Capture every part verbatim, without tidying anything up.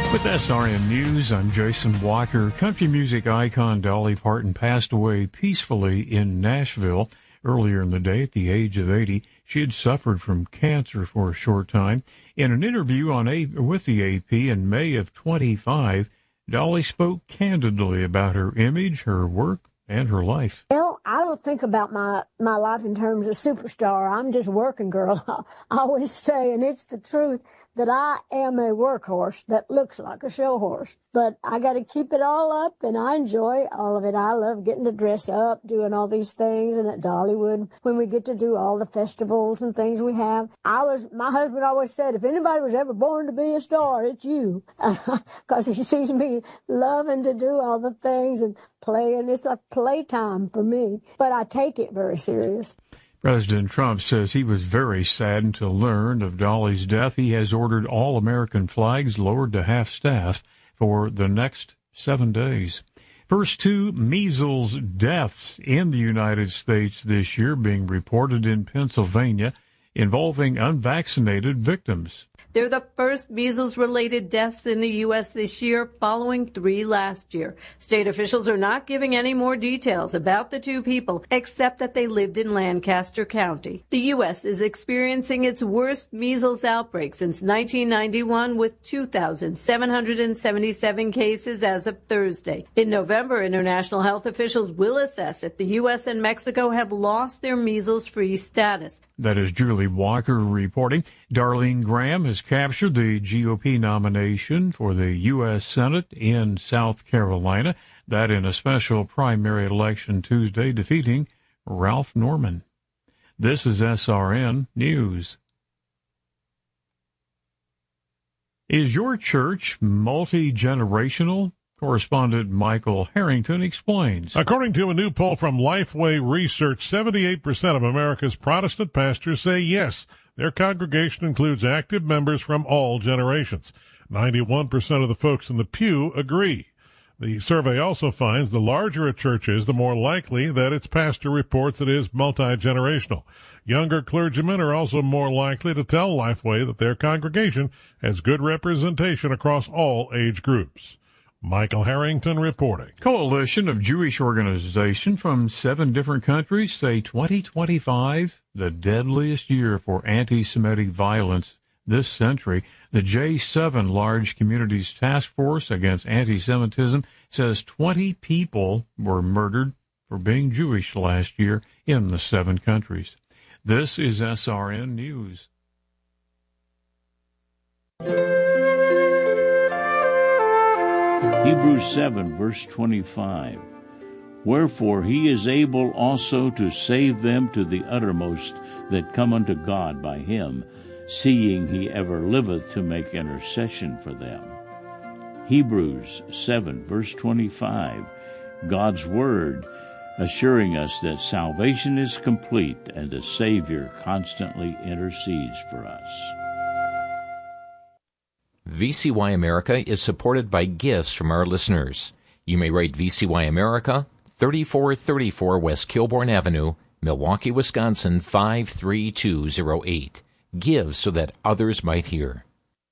With S R N News, I'm Jason Walker. Country music icon Dolly Parton passed away peacefully in Nashville earlier in the day at the age of eighty. She had suffered from cancer for a short time. In an interview on a- with the A P in May of twenty-five, Dolly spoke candidly about her image, her work, and her life. Well, I don't think about my, my life in terms of superstar. I'm just working girl. I always say, and it's the truth, that I am a workhorse that looks like a show horse. But I got to keep it all up, and I enjoy all of it. I love getting to dress up, doing all these things, and at Dollywood, when we get to do all the festivals and things we have. I was, my husband always said, if anybody was ever born to be a star, it's you. Because he sees me loving to do all the things and play, and it's like playtime for me. But I take it very serious. President Trump says he was very saddened to learn of Dolly's death. He has ordered all American flags lowered to half-staff for the next seven days. First two measles deaths in the United States this year being reported in Pennsylvania involving unvaccinated victims. They're the first measles-related deaths in the U S this year, following three last year. State officials are not giving any more details about the two people, except that they lived in Lancaster County. The U S is experiencing its worst measles outbreak since nineteen ninety-one, with two thousand seven hundred seventy-seven cases as of Thursday. In November, international health officials will assess if the U S and Mexico have lost their measles-free status. That is Julie Walker reporting. Darlene Graham has captured the G O P nomination for the U S Senate in South Carolina, that in a special primary election Tuesday, defeating Ralph Norman. This is S R N News. Is your church multi-generational? Correspondent Michael Harrington explains. According to a new poll from Lifeway Research, seventy-eight percent of America's Protestant pastors say yes, their congregation includes active members from all generations. ninety-one percent of the folks in the pew agree. The survey also finds the larger a church is, the more likely that its pastor reports it is multi-generational. Younger clergymen are also more likely to tell Lifeway that their congregation has good representation across all age groups. Michael Harrington reporting. Coalition of Jewish organizations from seven different countries say twenty twenty-five, the deadliest year for anti-Semitic violence this century. The J seven Large Communities Task Force Against Anti-Semitism says twenty people were murdered for being Jewish last year in the seven countries. This is S R N News. Hebrews seven, verse twenty-five. Wherefore he is able also to save them to the uttermost that come unto God by him, seeing he ever liveth to make intercession for them. Hebrews seven, verse twenty-five. God's Word assuring us that salvation is complete and the Savior constantly intercedes for us. V C Y America is supported by gifts from our listeners. You may write V C Y America, thirty-four thirty-four West Kilbourne Avenue, Milwaukee, Wisconsin, five three two zero eight. Give so that others might hear.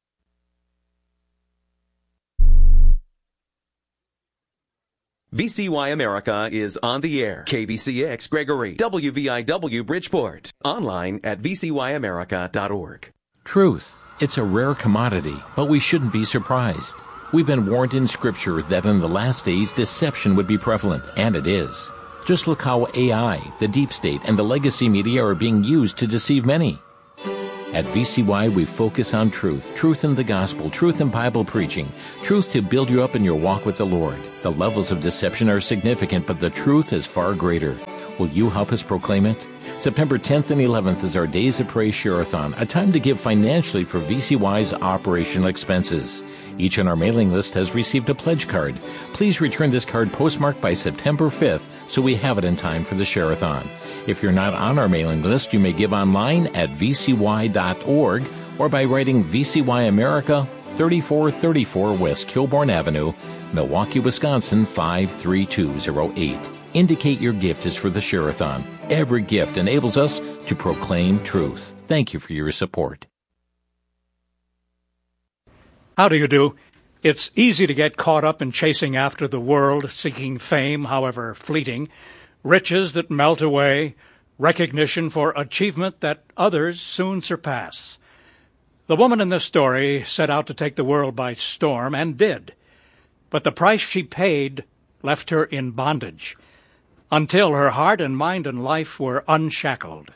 V C Y America is on the air. K B C X Gregory, W V I W Bridgeport. Online at v c y america dot org. Truth. It's a rare commodity, but we shouldn't be surprised. We've been warned in Scripture that in the last days deception would be prevalent, and it is. Just look how A I, the deep state, and the legacy media are being used to deceive many. At V C Y, we focus on truth, truth in the gospel, truth in Bible preaching, truth to build you up in your walk with the Lord. The levels of deception are significant, but the truth is far greater. Will you help us proclaim it? September tenth and eleventh is our Days of Praise Share-a-thon, a time to give financially for V C Y's operational expenses. Each on our mailing list has received a pledge card. Please return this card postmarked by September fifth so we have it in time for the Share-a-thon. If you're not on our mailing list, you may give online at v c y dot org or by writing V C Y America, thirty-four thirty-four West Kilbourne Avenue, Milwaukee, Wisconsin, five three two zero eight. Indicate your gift is for the Share-a-thon. Every gift enables us to proclaim truth. Thank you for your support. How do you do? It's easy to get caught up in chasing after the world, seeking fame, however fleeting, riches that melt away, recognition for achievement that others soon surpass. The woman in this story set out to take the world by storm, and did. But the price she paid left her in bondage, until her heart and mind and life were unshackled.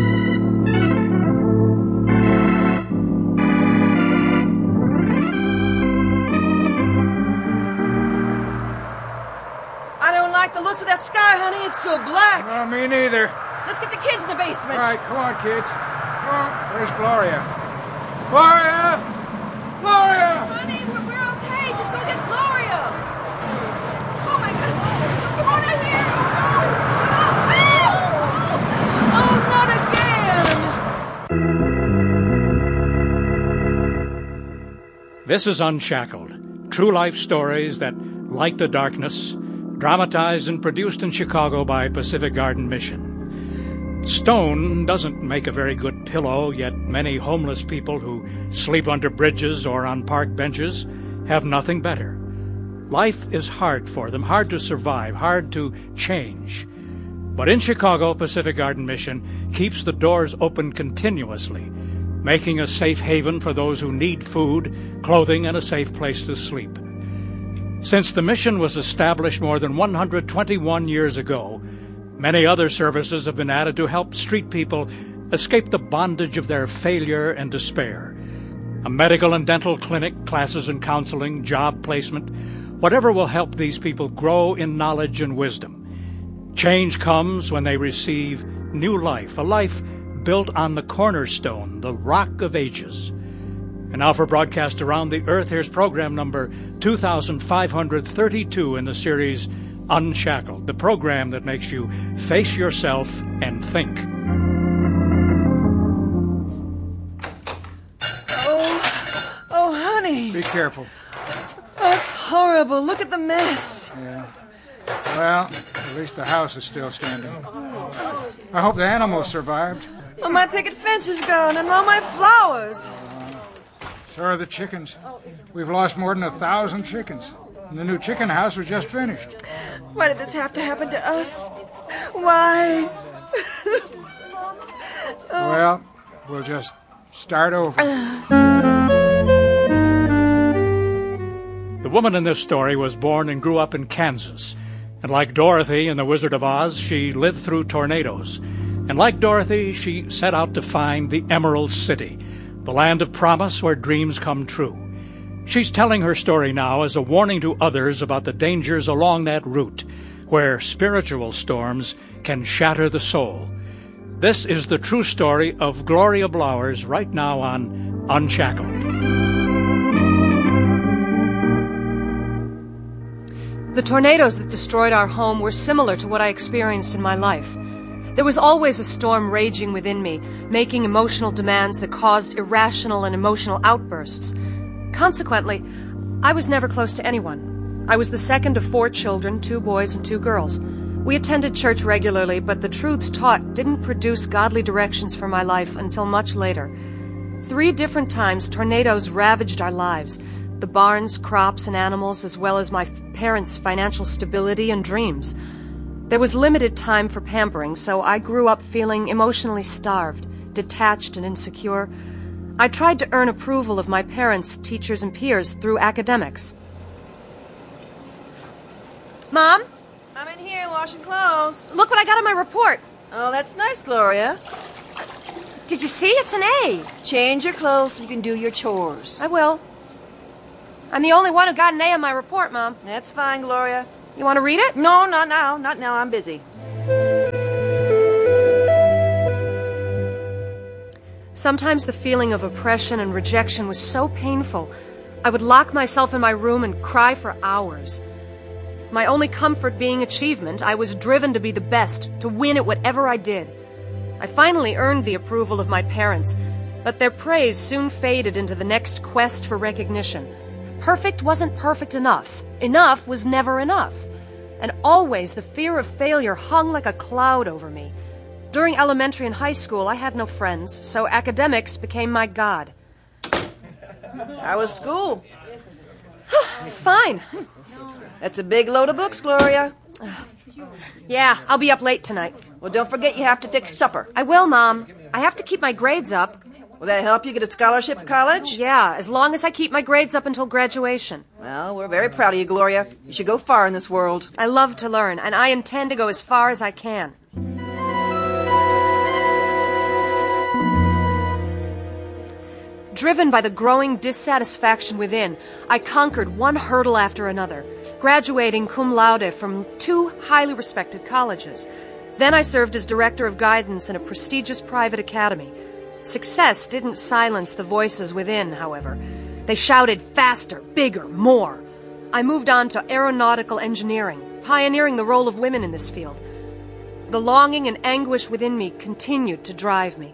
I don't like the looks of that sky, honey. It's so black. No, me neither. Let's get the kids in the basement. All right, come on, kids. Come on. Where's Gloria? Gloria! Gloria! Honey, we're, we're okay. Just go get Gloria. Oh, my God. Come on in here. Oh, no. Oh, not again. This is Unshackled, true life stories that light the darkness, dramatized and produced in Chicago by Pacific Garden Mission. Stone doesn't make a very good pillow, yet many homeless people who sleep under bridges or on park benches have nothing better. Life is hard for them, hard to survive, hard to change. But in Chicago, Pacific Garden Mission keeps the doors open continuously, making a safe haven for those who need food, clothing, and a safe place to sleep. Since the mission was established more than one hundred twenty-one years ago, many other services have been added to help street people escape the bondage of their failure and despair. A medical and dental clinic, classes and counseling, job placement, whatever will help these people grow in knowledge and wisdom. Change comes when they receive new life, a life built on the cornerstone, the Rock of Ages. And now for broadcast around the earth, here's program number two thousand five hundred thirty-two in the series Unshackled, the program that makes you face yourself and think. Oh, oh, honey. Be careful. That's horrible. Look at the mess. Yeah. Well, at least the house is still standing. I hope the animals survived. Well, my picket fence is gone and all my flowers. So are the chickens. We've lost more than a thousand chickens. And the new chicken house was just finished. Why did this have to happen to us? Why? Oh. Well, we'll just start over. The woman in this story was born and grew up in Kansas. And like Dorothy in The Wizard of Oz, she lived through tornadoes. And like Dorothy, she set out to find the Emerald City, the land of promise where dreams come true. She's telling her story now as a warning to others about the dangers along that route, where spiritual storms can shatter the soul. This is the true story of Gloria Blowers right now on Unshackled. The tornadoes that destroyed our home were similar to what I experienced in my life. There was always a storm raging within me, making emotional demands that caused irrational and emotional outbursts. Consequently, I was never close to anyone. I was the second of four children, two boys and two girls. We attended church regularly, but the truths taught didn't produce godly directions for my life until much later. Three different times, tornadoes ravaged our lives, the barns, crops, and animals, as well as my parents' financial stability and dreams. There was limited time for pampering, so I grew up feeling emotionally starved, detached, and insecure. I tried to earn approval of my parents, teachers, and peers through academics. Mom? I'm in here washing clothes. Look what I got on my report. Oh, that's nice, Gloria. Did you see? It's an A. Change your clothes so you can do your chores. I will. I'm the only one who got an A on my report, Mom. That's fine, Gloria. You want to read it? No, not now. Not now. I'm busy. Sometimes the feeling of oppression and rejection was so painful, I would lock myself in my room and cry for hours. My only comfort being achievement, I was driven to be the best, to win at whatever I did. I finally earned the approval of my parents, but their praise soon faded into the next quest for recognition. Perfect wasn't perfect enough. Enough was never enough. And always the fear of failure hung like a cloud over me. During elementary and high school, I had no friends, so academics became my god. How was school? Fine. That's a big load of books, Gloria. Yeah, I'll be up late tonight. Well, don't forget you have to fix supper. I will, Mom. I have to keep my grades up. Will that help you get a scholarship for college? Yeah, as long as I keep my grades up until graduation. Well, we're very proud of you, Gloria. You should go far in this world. I love to learn, and I intend to go as far as I can. Driven by the growing dissatisfaction within, I conquered one hurdle after another, graduating cum laude from two highly respected colleges. Then I served as director of guidance in a prestigious private academy. Success didn't silence the voices within, however. They shouted faster, bigger, more. I moved on to aeronautical engineering, pioneering the role of women in this field. The longing and anguish within me continued to drive me.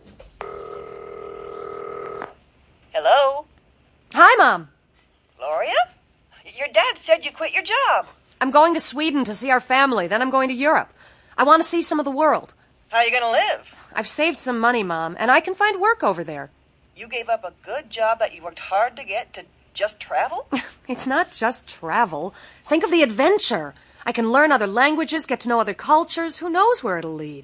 Hello? Hi, Mom. Gloria? Your dad said you quit your job. I'm going to Sweden to see our family, then I'm going to Europe. I want to see some of the world. How are you going to live? I've saved some money, Mom, and I can find work over there. You gave up a good job that you worked hard to get to just travel? It's not just travel. Think of the adventure. I can learn other languages, get to know other cultures. Who knows where it'll lead?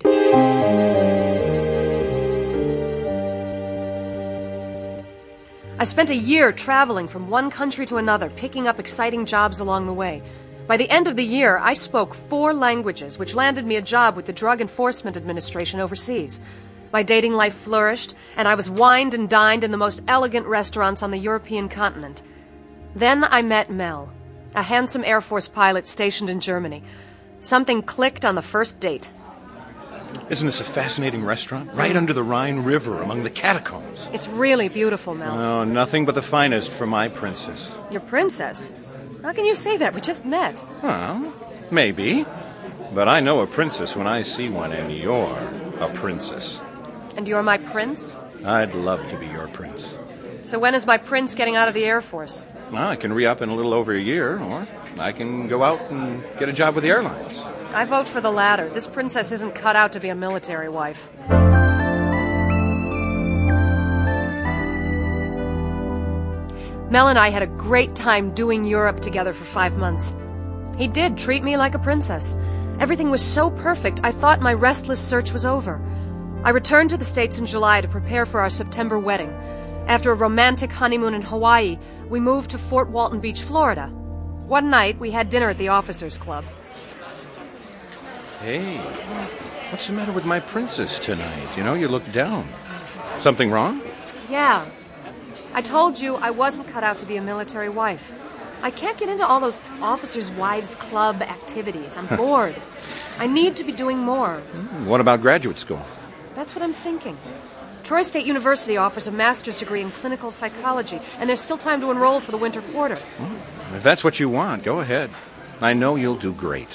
I spent a year traveling from one country to another, picking up exciting jobs along the way. By the end of the year, I spoke four languages, which landed me a job with the Drug Enforcement Administration overseas. My dating life flourished, and I was wined and dined in the most elegant restaurants on the European continent. Then I met Mel, a handsome Air Force pilot stationed in Germany. Something clicked on the first date. Isn't this a fascinating restaurant? Right under the Rhine River, among the catacombs. It's really beautiful, Mel. Oh, nothing but the finest for my princess. Your princess? How can you say that? We just met. Well, maybe. But I know a princess when I see one, and you're a princess. And you're my prince? I'd love to be your prince. So when is my prince getting out of the Air Force? Well, I can re-up in a little over a year, or I can go out and get a job with the airlines. I vote for the latter. This princess isn't cut out to be a military wife. Mel and I had a great time doing Europe together for five months. He did treat me like a princess. Everything was so perfect, I thought my restless search was over. I returned to the States in July to prepare for our September wedding. After a romantic honeymoon in Hawaii, we moved to Fort Walton Beach, Florida. One night, we had dinner at the Officers Club. Hey, what's the matter with my princess tonight? You know, you look down. Something wrong? Yeah. I told you I wasn't cut out to be a military wife. I can't get into all those Officers' Wives Club activities. I'm bored. I need to be doing more. What about graduate school? That's what I'm thinking. Troy State University offers a master's degree in clinical psychology, and there's still time to enroll for the winter quarter. Well, if that's what you want, go ahead. I know you'll do great.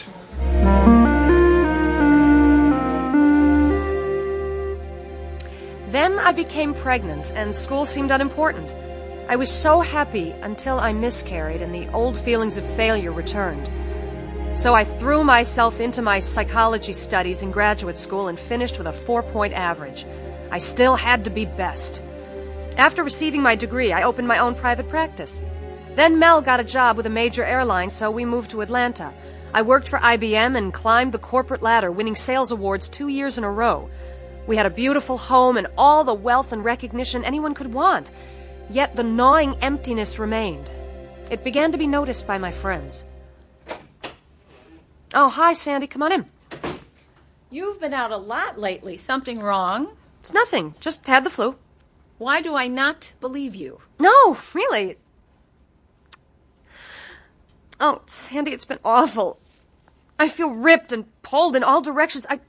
Then I became pregnant, and school seemed unimportant. I was so happy until I miscarried, and the old feelings of failure returned. So I threw myself into my psychology studies in graduate school and finished with a four-point average. I still had to be best. After receiving my degree, I opened my own private practice. Then Mel got a job with a major airline, so we moved to Atlanta. I worked for I B M and climbed the corporate ladder, winning sales awards two years in a row. We had a beautiful home and all the wealth and recognition anyone could want. Yet the gnawing emptiness remained. It began to be noticed by my friends. Oh, hi, Sandy. Come on in. You've been out a lot lately. Something wrong? It's nothing. Just had the flu. Why do I not believe you? No, really. Oh, Sandy, it's been awful. I feel ripped and pulled in all directions. I,